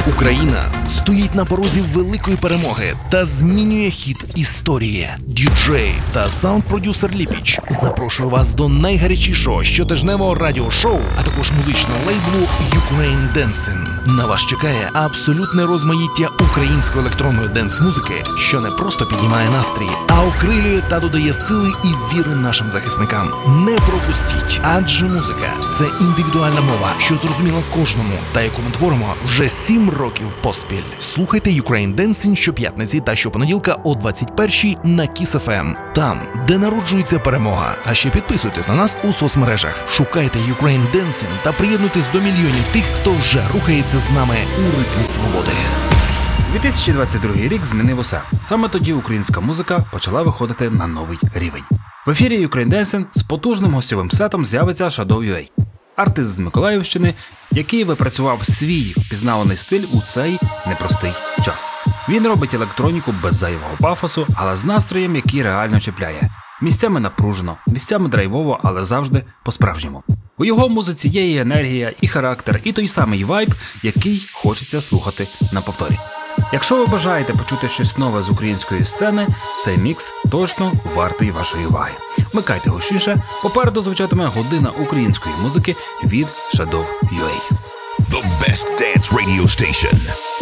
Україна стоїть на порозі великої перемоги та змінює хід історії. Діджей та саунд-продюсер Ліпіч запрошує вас до найгарячішого щотижневого радіошоу, а також музичного лейблу Ukraine Dancing. На вас чекає абсолютне розмаїття української електронної денс-музики, що не просто піднімає настрій, а окрилює та додає сили і віри нашим захисникам. Не пропустіть, адже музика – це індивідуальна мова, що зрозуміла кожному, та яку ми творимо вже 7 років поспіль. Слухайте Ukraine Dancing щоп'ятниці та щопонеділка о 21-й на Kiss FM. Там, де народжується перемога. А ще підписуйтесь на нас у соцмережах. Шукайте Ukraine Dancing та приєднуйтесь до мільйонів тих, хто вже рухається з нами у ритмі свободи. 2022 рік змінив усе. Саме тоді українська музика почала виходити на новий рівень. В ефірі Ukraine Dancing з потужним гостьовим сетом з'явиться Shadow.ua. Артист з Миколаївщини, який випрацював свій впізнаваний стиль у цей непростий час. Він робить електроніку без зайвого пафосу, але з настроєм, який реально чіпляє. Місцями напружено, місцями драйвово, але завжди по-справжньому. У його музиці є і енергія, і характер, і той самий вайб, який хочеться слухати на повторі. Якщо ви бажаєте почути щось нове з української сцени, цей мікс точно вартий вашої уваги. Вмикайте гучніше, попереду звучатиме година української музики від Shadow.ua. The best dance radio station.